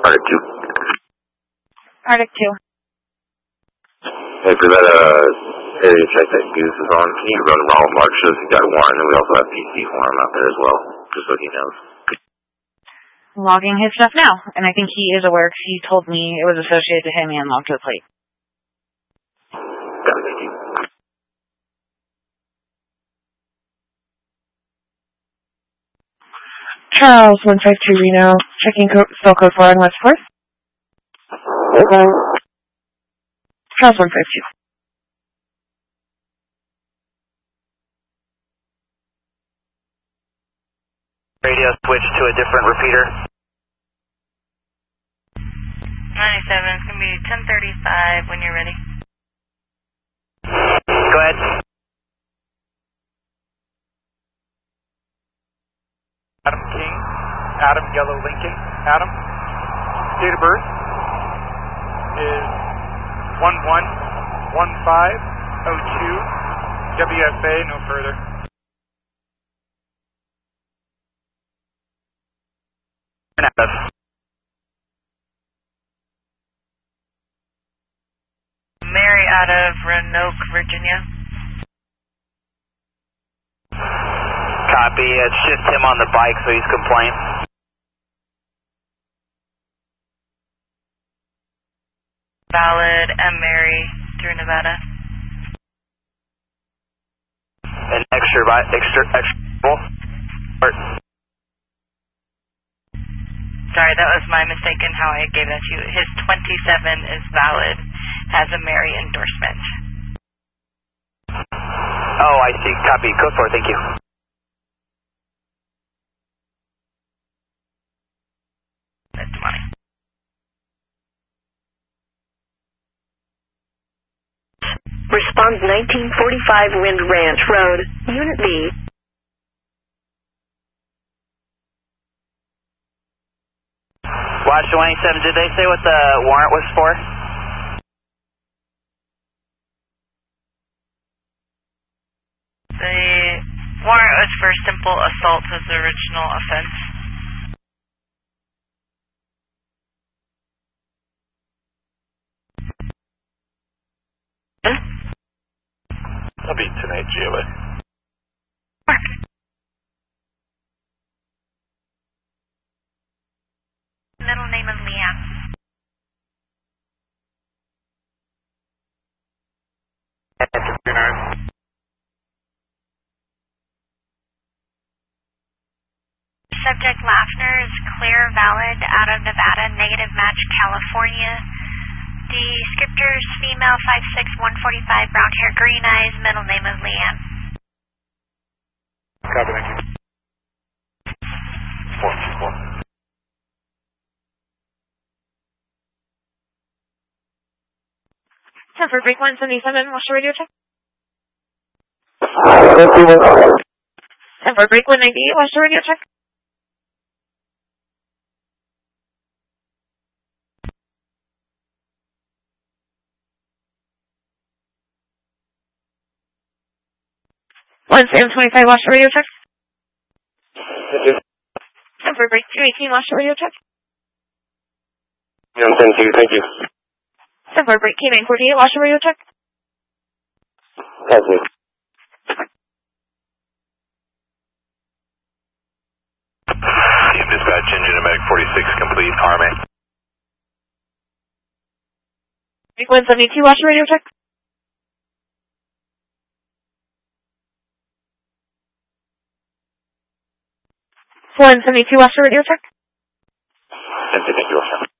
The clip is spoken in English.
Arctic 2. Arctic 2. Hey, for that area check that Goose is on, can you run Ronald Mark? Shows he's got one, and we also have PC for him out there as well, just so he knows. Logging his stuff now, and I think he is aware because he told me it was associated to him and logged to the plate. Got it, thank you. Charles 152 Reno, checking cell code 4 on West 4th. Okay. Charles 152. Radio switch to a different repeater. 97, it's going to be 10:35 when you're ready. Go ahead. Adam King, Adam Yellow Lincoln, Adam. Date of birth is 111502. WFA, no further. Mary out of Roanoke, Virginia. Copy. It's just him on the bike, so he's compliant. Valid M. Mary through Nevada. An extra full. Sorry, that was my mistake in how I gave that to you. His 27 is valid, has a Mary endorsement. Oh, I see. Copy. Code 4, thank you. That's money. Response 1945 Wind Ranch Road, Unit B. Watch 27, did they say what the warrant was for? The warrant was for simple assault as the original offense. I'll be tonight, GOA. Middle name is Leanne. Subject Laffner is clear, valid, out of Nevada, negative match, California. Descriptors, female, 5'6", 145, brown hair, green eyes, middle name is Leanne. Copy, thank you. 424. For break 177, what's your radio check? For break 198, what's your radio check? One 725, watch the radio check. For break 218, watch the radio check. 172, thank you. For break K948, watch the radio check. Thank you. Team dispatch, engine to medic 46 complete, Army. Break 172, watch the radio check. One 72, watch the radio check. Thank you,